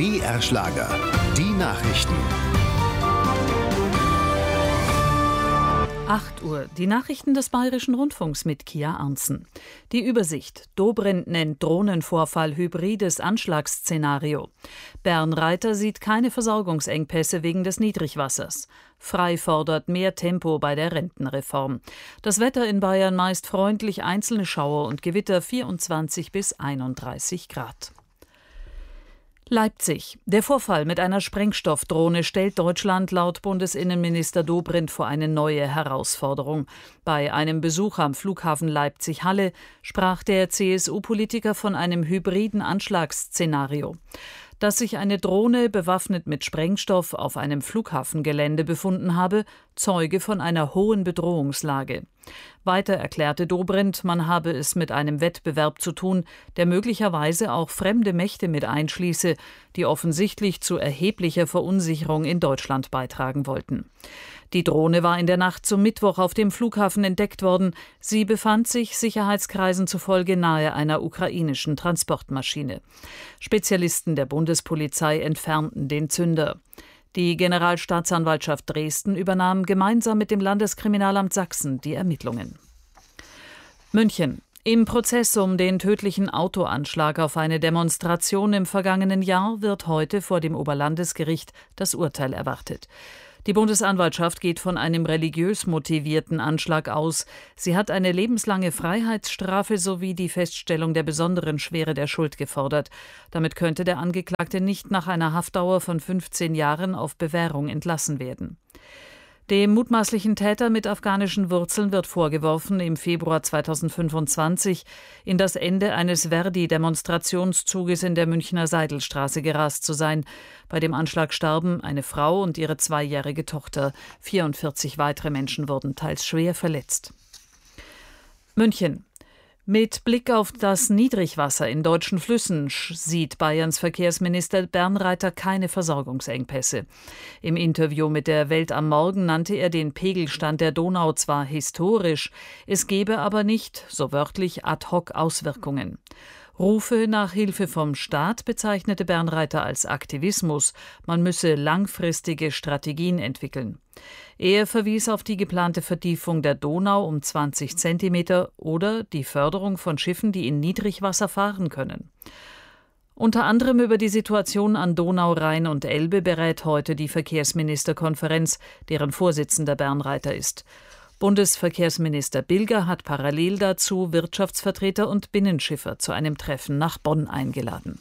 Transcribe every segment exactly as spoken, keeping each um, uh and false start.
B R-Schlager. Die Nachrichten. acht Uhr. Die Nachrichten des Bayerischen Rundfunks mit Kia Arntzen. Die Übersicht. Dobrindt nennt Drohnenvorfall hybrides Anschlagsszenario. Bernreiter sieht keine Versorgungsengpässe wegen des Niedrigwassers. Frei fordert mehr Tempo bei der Rentenreform. Das Wetter in Bayern meist freundlich, einzelne Schauer und Gewitter vierundzwanzig bis einunddreißig Grad. Leipzig. Der Vorfall mit einer Sprengstoffdrohne stellt Deutschland laut Bundesinnenminister Dobrindt vor eine neue Herausforderung. Bei einem Besuch am Flughafen Leipzig-Halle sprach der C S U-Politiker von einem hybriden Anschlagsszenario. Dass sich eine Drohne bewaffnet mit Sprengstoff auf einem Flughafengelände befunden habe, zeuge von einer hohen Bedrohungslage. Weiter erklärte Dobrindt, man habe es mit einem Wettbewerb zu tun, der möglicherweise auch fremde Mächte mit einschließe, die offensichtlich zu erheblicher Verunsicherung in Deutschland beitragen wollten. Die Drohne war in der Nacht zum Mittwoch auf dem Flughafen entdeckt worden. Sie befand sich Sicherheitskreisen zufolge nahe einer ukrainischen Transportmaschine. Spezialisten der Bundespolizei entfernten den Zünder. Die Generalstaatsanwaltschaft Dresden übernahm gemeinsam mit dem Landeskriminalamt Sachsen die Ermittlungen. München. Im Prozess um den tödlichen Autoanschlag auf eine Demonstration im vergangenen Jahr wird heute vor dem Oberlandesgericht das Urteil erwartet. Die Bundesanwaltschaft geht von einem religiös motivierten Anschlag aus. Sie hat eine lebenslange Freiheitsstrafe sowie die Feststellung der besonderen Schwere der Schuld gefordert. Damit könnte der Angeklagte nicht nach einer Haftdauer von fünfzehn Jahren auf Bewährung entlassen werden. Dem mutmaßlichen Täter mit afghanischen Wurzeln wird vorgeworfen, im Februar zweitausendfünfundzwanzig in das Ende eines Verdi-Demonstrationszuges in der Münchner Seidelstraße gerast zu sein. Bei dem Anschlag starben eine Frau und ihre zweijährige Tochter. vierundvierzig weitere Menschen wurden teils schwer verletzt. München. Mit Blick auf das Niedrigwasser in deutschen Flüssen sieht Bayerns Verkehrsminister Bernreiter keine Versorgungsengpässe. Im Interview mit der Welt am Morgen nannte er den Pegelstand der Donau zwar historisch, es gebe aber nicht, so wörtlich, ad hoc Auswirkungen. Rufe nach Hilfe vom Staat bezeichnete Bernreiter als Aktivismus. Man müsse langfristige Strategien entwickeln. Er verwies auf die geplante Vertiefung der Donau um zwanzig Zentimeter oder die Förderung von Schiffen, die in Niedrigwasser fahren können. Unter anderem über die Situation an Donau, Rhein und Elbe berät heute die Verkehrsministerkonferenz, deren Vorsitzender Bernreiter ist. Bundesverkehrsminister Bilger hat parallel dazu Wirtschaftsvertreter und Binnenschiffer zu einem Treffen nach Bonn eingeladen.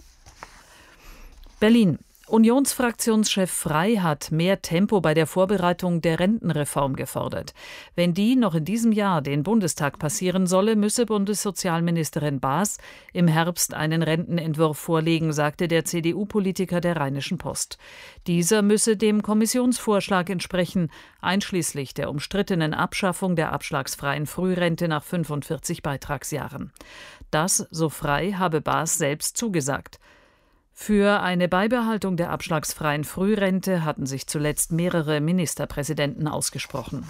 Berlin. Unionsfraktionschef Frey hat mehr Tempo bei der Vorbereitung der Rentenreform gefordert. Wenn die noch in diesem Jahr den Bundestag passieren solle, müsse Bundessozialministerin Baas im Herbst einen Rentenentwurf vorlegen, sagte der C D U-Politiker der Rheinischen Post. Dieser müsse dem Kommissionsvorschlag entsprechen, einschließlich der umstrittenen Abschaffung der abschlagsfreien Frührente nach fünfundvierzig Beitragsjahren. Das, so Frey, habe Baas selbst zugesagt. Für eine Beibehaltung der abschlagsfreien Frührente hatten sich zuletzt mehrere Ministerpräsidenten ausgesprochen.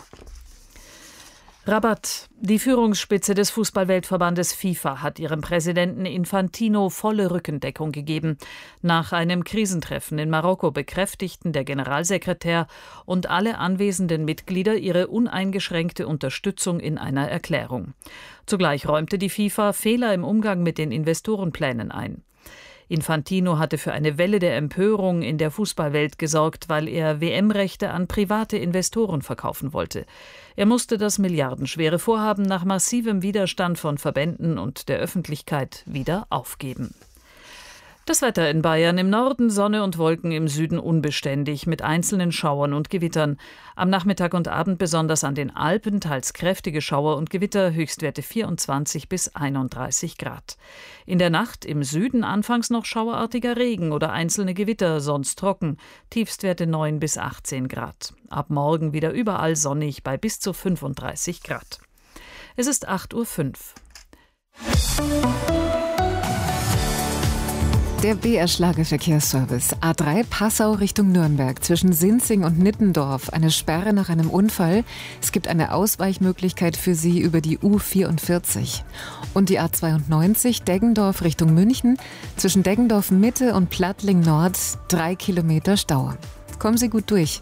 Rabat. Die Führungsspitze des Fußballweltverbandes FIFA hat ihrem Präsidenten Infantino volle Rückendeckung gegeben. Nach einem Krisentreffen in Marokko bekräftigten der Generalsekretär und alle anwesenden Mitglieder ihre uneingeschränkte Unterstützung in einer Erklärung. Zugleich räumte die FIFA Fehler im Umgang mit den Investorenplänen ein. Infantino hatte für eine Welle der Empörung in der Fußballwelt gesorgt, weil er W M-Rechte an private Investoren verkaufen wollte. Er musste das milliardenschwere Vorhaben nach massivem Widerstand von Verbänden und der Öffentlichkeit wieder aufgeben. Das Wetter in Bayern: im Norden Sonne und Wolken, im Süden unbeständig mit einzelnen Schauern und Gewittern. Am Nachmittag und Abend besonders an den Alpen teils kräftige Schauer und Gewitter, Höchstwerte vierundzwanzig bis einunddreißig Grad. In der Nacht im Süden anfangs noch schauerartiger Regen oder einzelne Gewitter, sonst trocken, Tiefstwerte neun bis achtzehn Grad. Ab morgen wieder überall sonnig bei bis zu fünfunddreißig Grad. Es ist acht Uhr fünf. Der B R-Schlager-Verkehrsservice. A drei Passau Richtung Nürnberg. Zwischen Sinzing und Nittendorf. Eine Sperre nach einem Unfall. Es gibt eine Ausweichmöglichkeit für Sie über die U vierundvierzig. Und die A zweiundneunzig Deggendorf Richtung München. Zwischen Deggendorf Mitte und Plattling Nord. Drei Kilometer Stau. Kommen Sie gut durch.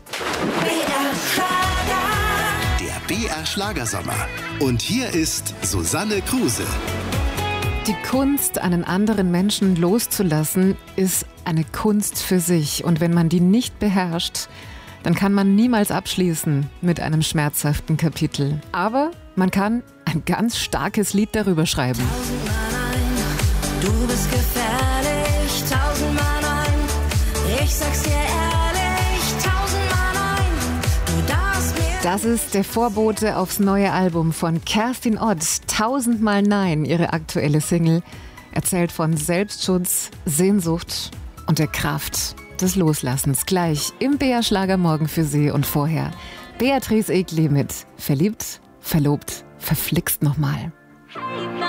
Der B R-Schlagersommer. Und hier ist Susanne Kruse. Die Kunst, einen anderen Menschen loszulassen, ist eine Kunst für sich. Und wenn man die nicht beherrscht, dann kann man niemals abschließen mit einem schmerzhaften Kapitel. Aber man kann ein ganz starkes Lied darüber schreiben. Tausendmal nein, du bist gefährlich. Tausendmal nein, ich sag's dir ehrlich. Tausendmal nein, du darfst mir... Das ist der Vorbote aufs neue Album von Kerstin Ott. Tausendmal Nein, ihre aktuelle Single, erzählt von Selbstschutz, Sehnsucht und der Kraft des Loslassens. Gleich im B R-Schlager morgen für Sie und vorher Beatrice Egli mit Verliebt, Verlobt, Verflixt nochmal.